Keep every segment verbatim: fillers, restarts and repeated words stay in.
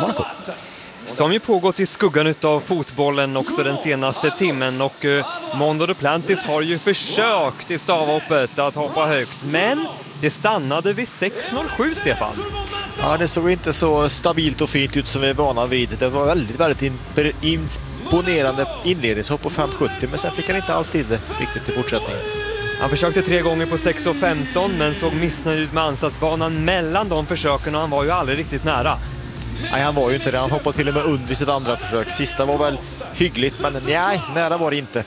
Monaco. Som ju pågått i skuggan av fotbollen också den senaste timmen, och uh, Mondo Duplantis har ju försökt i stavhoppet att hoppa högt, men det stannade vid sex noll sju, Stefan. Ja, det såg inte så stabilt och fint ut som vi är vana vid. Det var väldigt, väldigt imponerande inledningshopp på fem sjuttio, men sen fick han inte alltid riktigt i fortsättningen. Han försökte tre gånger på sex femton, men såg missnöjd ut med ansatsbanan mellan de försöken, och han var ju aldrig riktigt nära. Nej, han var ju inte det. Han hoppade till och med under sitt andra försök. Sista var väl hyggligt, men nej, nära var det inte.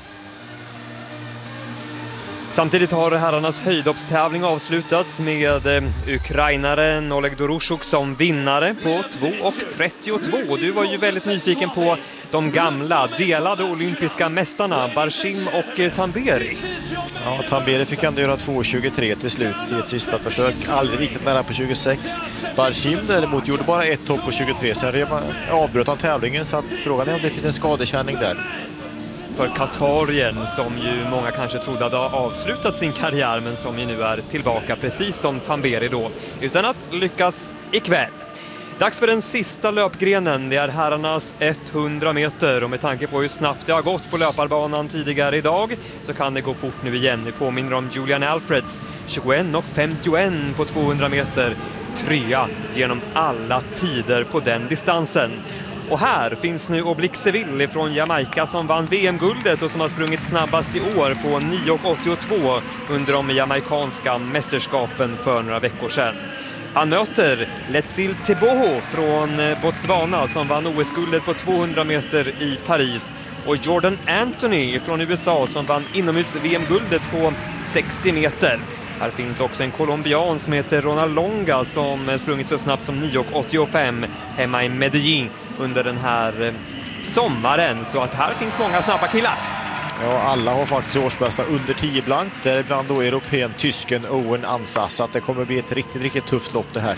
Samtidigt har herrarnas höjdhoppstävling avslutats med eh, ukrainaren Oleg Doroshuk som vinnare på två trettiotvå. Du var ju väldigt nyfiken på de gamla delade olympiska mästarna Barshim och eh, Tamberi. Ja, Tamberi fick ändå göra två tjugotre till slut i ett sista försök. Aldrig riktigt nära på tjugosex. Barshim däremot gjorde bara ett hopp på tjugotre. Sen avbröt han tävlingen, så att frågan är om det finns en skadekänning där. För katarien, som ju många kanske trodde hade avslutat sin karriär, men som ju nu är tillbaka precis som Tamberi då, utan att lyckas ikväll. Dags för den sista löpgrenen. Det är herrarnas hundra meter, och med tanke på hur snabbt det har gått på löparbanan tidigare idag så kan det gå fort nu igen. Vi påminner om Julian Alfreds tjugoett femtioett på tvåhundra meter, trea genom alla tider på den distansen. Och här finns nu Oblique Seville från Jamaica som vann V M-guldet och som har sprungit snabbast i år på nio åttiotvå under de jamaikanska mästerskapen för några veckor sedan. Han möter Letsil Teboho från Botswana som vann O S-guldet på tvåhundra meter i Paris, och Jordan Anthony från U S A som vann inomhus-V M-guldet på sextio meter. Här finns också en colombian som heter Ronald Longa som sprungit så snabbt som nio åttiofem hemma i Medellin under den här sommaren. Så att här finns många snabba killar. Ja, alla har faktiskt årsbästa under tio blankt. Det är ibland då europeen, tysken Owen Ansa. Så att det kommer bli ett riktigt, riktigt tufft lopp det här.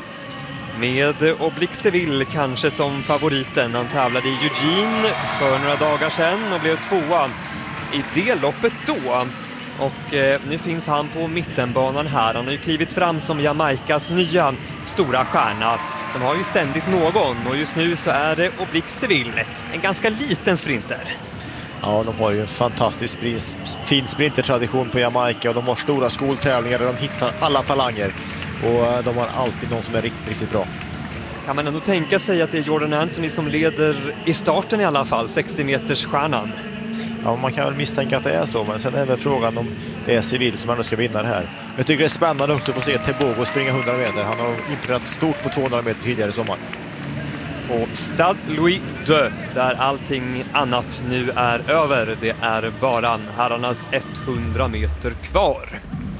Med Oblique Seville kanske som favoriten. Han tävlade i Eugene för några dagar sedan och blev tvåa i det loppet då. Och eh, nu finns han på mittenbanan här. Han har ju klivit fram som Jamaicas nya stora stjärna. De har ju ständigt någon, och just nu så är det Oblique Seville, en ganska liten sprinter. Ja, de har ju en fantastisk sprint, fin sprintertradition på Jamaica, och de har stora skoltävlingar där de hittar alla talanger. Och de har alltid någon som är riktigt, riktigt bra. Kan man ändå tänka sig att det är Jordan Anthony som leder i starten i alla fall, sextio meters stjärnan? Ja, man kan väl misstänka att det är så, men sen är väl frågan om det är Seville som ändå ska vinna det här. Jag tycker det är spännande att få se Tebogo springa hundra meter. Han har imponerat stort på tvåhundra meter tidigare i sommar. På Stade Louis deux, där allting annat nu är över. Det är bara herrarnas hundra meter kvar.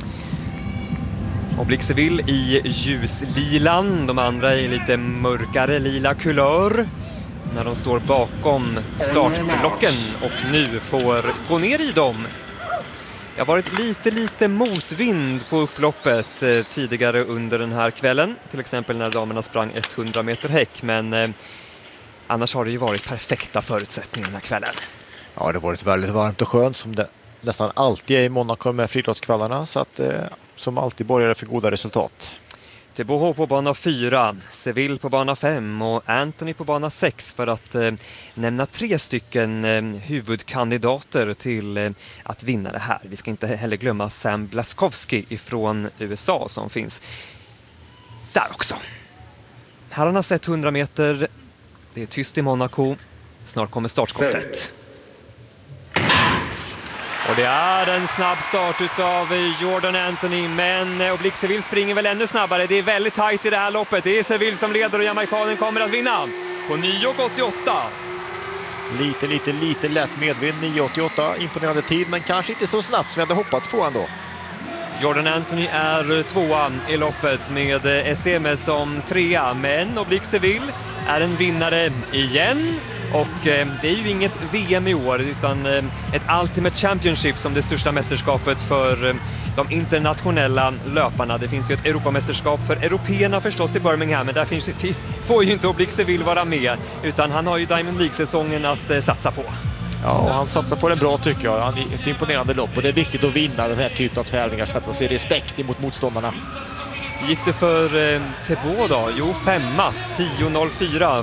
Oblique Seville i ljuslilan, de andra i lite mörkare lila kulör när de står bakom startblocken och nu får gå ner i dem. Det har varit lite, lite motvind på upploppet eh, tidigare under den här kvällen. Till exempel när damerna sprang hundra meter häck, men eh, annars har det ju varit perfekta förutsättningar den här kvällen. Ja, det har varit väldigt varmt och skönt som det nästan alltid är i Monaco med friidrottskvällarna, så att eh, som alltid borgar för goda resultat. Teboho på bana fyra, Seville på bana fem och Anthony på bana sex, för att eh, nämna tre stycken eh, huvudkandidater till eh, att vinna det här. Vi ska inte heller glömma Sam Blaskowski ifrån U S A som finns där också. Herrarnas hundra meter, det är tyst i Monaco. Snart kommer startskottet. Och det är en snabb start utav Jordan Anthony, men Oblique Seville springer väl ännu snabbare. Det är väldigt tajt i det här loppet. Det är Seville som leder och jamaikanen kommer att vinna på nio åttioåtta. Lite, lite, lite lätt medvind, nio åttioåtta. Imponerande tid, men kanske inte så snabbt som vi hade hoppats på ändå. Jordan Anthony är tvåa i loppet med S M S som trea, men Oblique Seville är en vinnare igen. Och eh, det är ju inget V M i år utan eh, ett Ultimate Championship som det största mästerskapet för eh, de internationella löparna. Det finns ju ett Europamästerskap för européerna förstås i Birmingham, men där finns, får ju inte Oblique Seville vara med, utan han har ju Diamond League-säsongen att eh, satsa på. Ja, och han satsar på det bra tycker jag. Han är ett imponerande lopp och det är viktigt att vinna den här typen av tävlingar, sätta sig respekt emot motståndarna. Gick det för eh, Teboho då? Jo, femma, tio noll fyra